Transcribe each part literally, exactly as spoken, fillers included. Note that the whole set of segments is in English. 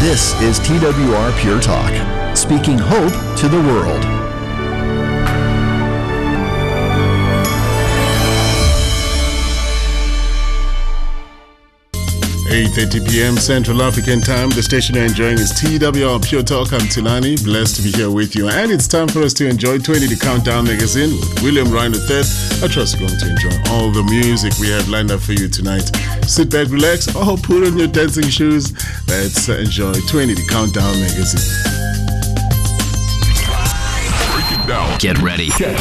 This is T W R Pure Talk, speaking hope to the world. eight thirty p.m. Central African Time. The station you're enjoying is T W R Pure Talk. I'm Tilani, blessed to be here with you. And it's time for us to enjoy twenty The Countdown Magazine with William Ryan the third. I trust you're going to enjoy all the music we have lined up for you tonight. Sit back, relax, or put on your dancing shoes. Let's enjoy twenty The Countdown Magazine. Break it down. Get ready. Get.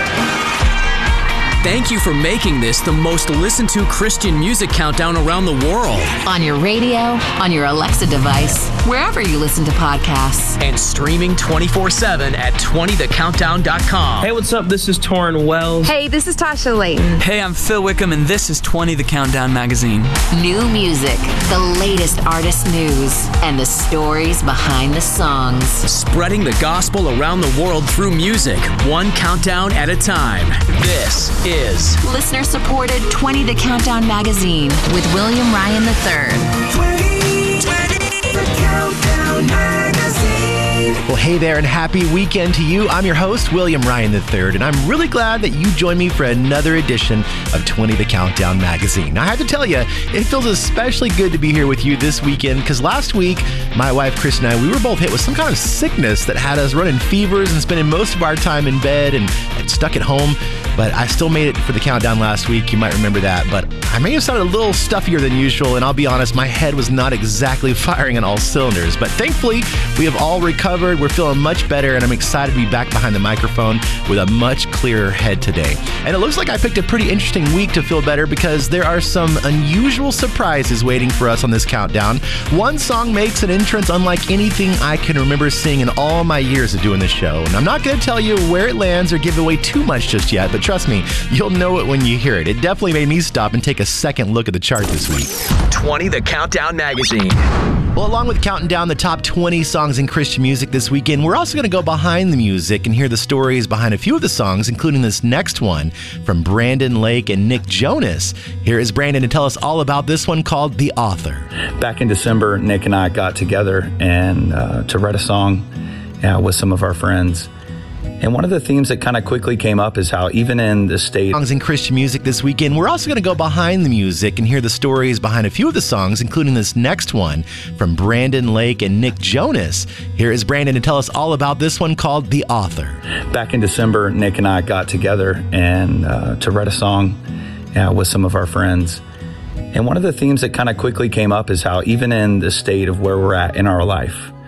Thank you for making this the most listened to Christian music countdown around the world. On your radio, on your Alexa device, wherever you listen to podcasts. And streaming twenty-four seven at twenty the countdown dot com. Hey, what's up? This is Torrin Wells. Hey, this is Tasha Layton. Hey, I'm Phil Wickham, and this is twenty The Countdown Magazine. New music, the latest artist news, and the stories behind the songs. Spreading the gospel around the world through music, one countdown at a time. This is listener-supported twenty The Countdown Magazine with William Ryan the third. twenty, twenty The Countdown Magazine. Well, hey there, and happy weekend to you. I'm your host, William Ryan the third, and I'm really glad that you joined me for another edition of twenty The Countdown Magazine. Now, I have to tell you, it feels especially good to be here with you this weekend, because last week, my wife, Chris, and I, we were both hit with some kind of sickness that had us running fevers and spending most of our time in bed and, and stuck at home. But I still made it for the countdown last week. You might remember that. But I may have sounded a little stuffier than usual, and I'll be honest, my head was not exactly firing on all cylinders. But thankfully, we have all recovered. We're feeling much better, and I'm excited to be back behind the microphone with a much clearer head today. And it looks like I picked a pretty interesting week to feel better, because there are some unusual surprises waiting for us on this countdown. One song makes an entrance unlike anything I can remember seeing in all my years of doing this show. And I'm not going to tell you where it lands or give away too much just yet, but trust me, you'll know it when you hear it. It definitely made me stop and take a second look at the chart this week. twenty The Countdown Magazine. Well, along with counting down the top twenty songs in Christian music this weekend, we're also going to go behind the music and hear the stories behind a few of the songs, including this next one from Brandon Lake and Nick Jonas. Here is Brandon to tell us all about this one called The Author. Back in December, Nick and I got together and uh, to write a song uh, with some of our friends. And one of the themes that kind of quickly came up is how even in the state songs in Christian music this weekend, we're also going to go behind the music and hear the stories behind a few of the songs, including this next one from Brandon Lake and Nick Jonas. Here is Brandon to tell us all about this one called The Author. Back in December, Nick and I got together and uh, to write a song uh, with some of our friends. And one of the themes that kind of quickly came up is how even in the state of where we're at in our life,